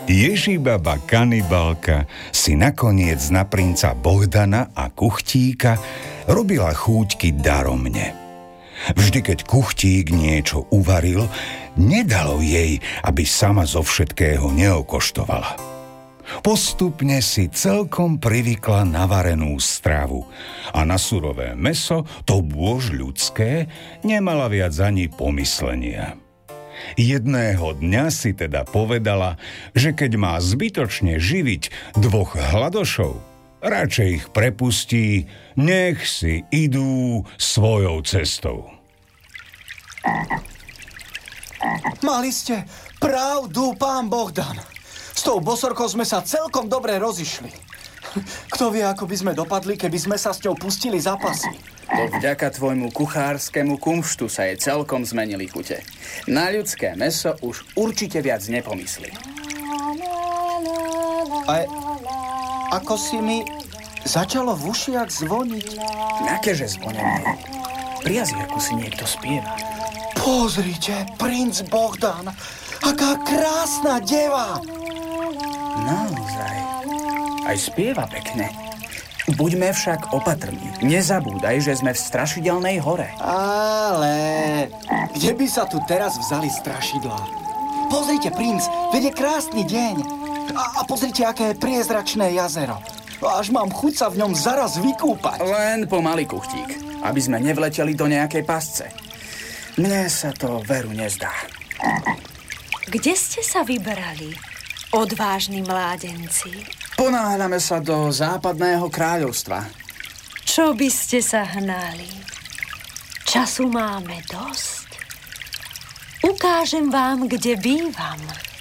Ježibaba kanibalka si nakoniec na princa Bohdana a Kuchtíka robila chúťky daromne. Vždy, keď Kuchtík niečo uvaril, nedalo jej, aby sama zo všetkého neokoštovala. Postupne si celkom privykla na varenú stravu a na surové mäso, to bôž ľudské, nemala viac ani pomyslenia. Jedného dňa si teda povedala, že keď má zbytočne živiť 2 hladošov, radšej ich prepustí, nech si idú svojou cestou. Mali ste pravdu, pán Bohdan. S tou bosorkou sme sa celkom dobre rozišli. Kto vie, ako by sme dopadli, keby sme sa s ňou pustili zápasy. To vďaka tvojmu kuchárskému kumštu sa jej celkom zmenili chute. Na ľudské mäso už určite viac nepomyslí. A ako si mi začalo v ušiach zvoniť. Nakeže zvonenie? Pri jazierku si niekto spieva. Pozrite, princ Bohdan, aká krásna deva. Naozaj. Aj spieva pekne. Buďme však opatrní. Nezabúdaj, že sme v strašidelnej hore. Ale kde by sa tu teraz vzali strašidlá? Pozrite, princ, veď je krásny deň. A pozrite, aké je priezračné jazero. Až mám chuť sa v ňom zaraz vykúpať. Len pomaly, Kuchtík, aby sme nevleteli do nejakej pasce. Mne sa to veru nezdá. Kde ste sa vybrali, odvážni mládenci? Ponáhľame sa do západného kráľovstva. Čo by ste sa hnali? Času máme dosť. Ukážem vám, kde bývam.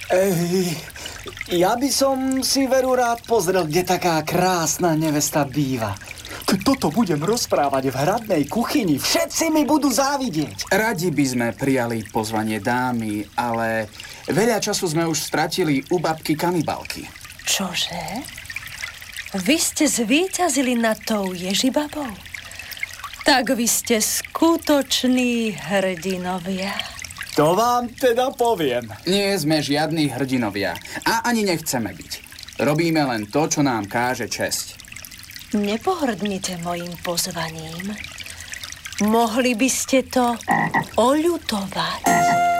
Ja by som si veru rád pozrel, kde taká krásna nevesta býva. Keď toto budem rozprávať v hradnej kuchyni, všetci mi budú závidieť. Radi by sme prijali pozvanie dámy, ale veľa času sme už stratili u babky kanibalky. Čože? Vy ste zvíťazili nad tou Ježibabou? Tak vy ste skutoční hrdinovia. To vám teda poviem. Nie sme žiadni hrdinovia a ani nechceme byť. Robíme len to, čo nám káže česť. Nepohrdnite mojím pozvaním. Mohli by ste to oľutovať.